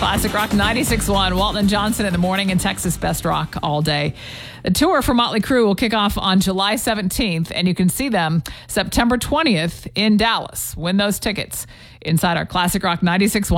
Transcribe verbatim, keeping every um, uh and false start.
Classic Rock ninety-six point one, Walton and Johnson in the morning, and Texas Best Rock all day. The tour for Motley Crue will kick off on July seventeenth, and you can see them September twentieth in Dallas. Win those tickets inside our Classic Rock ninety-six point one